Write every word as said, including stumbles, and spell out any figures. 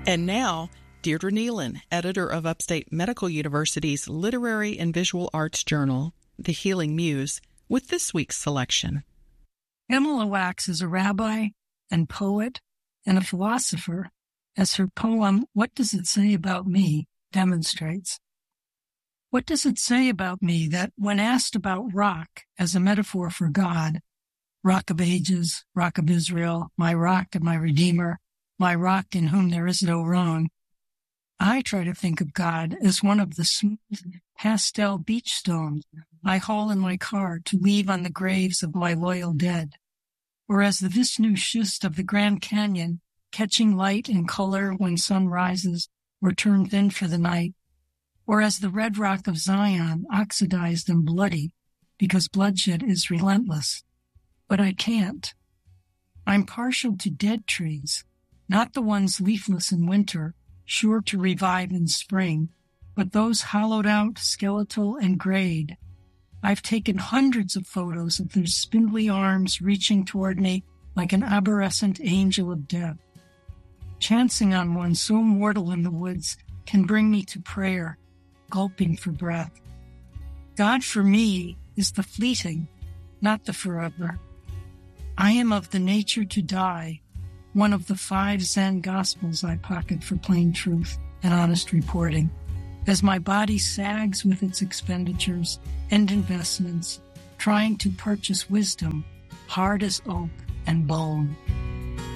And now, Deirdre Nealon, editor of Upstate Medical University's Literary and Visual Arts Journal, The Healing Muse, with this week's selection. Pamela Wax is a rabbi and poet and a philosopher, as her poem, What Does It Say About Me, demonstrates. What does it say about me that when asked about rock as a metaphor for God, Rock of Ages, Rock of Israel, my rock and my redeemer, my rock in whom there is no wrong, I try to think of God as one of the smooth pastel beach stones I haul in my car to leave on the graves of my loyal dead, or as the Vishnu schist of the Grand Canyon, catching light and color when sun rises or turned thin for the night, or as the red rock of Zion, oxidized and bloody, because bloodshed is relentless. But I can't. I'm partial to dead trees, not the ones leafless in winter, sure to revive in spring, but those hollowed out, skeletal, and grayed. I've taken hundreds of photos of their spindly arms reaching toward me like an arborescent angel of death. Chancing on one so mortal in the woods can bring me to prayer, gulping for breath. God for me is the fleeting, not the forever. I am of the nature to die, one of the five Zen gospels I pocket for plain truth and honest reporting, as my body sags with its expenditures and investments, trying to purchase wisdom, hard as oak and bone.